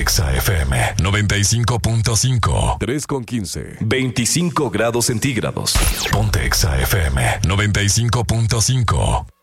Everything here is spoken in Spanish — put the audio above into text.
Exa FM 95.5. 3:15. 25 grados centígrados. Ponte Exa FM 95.5.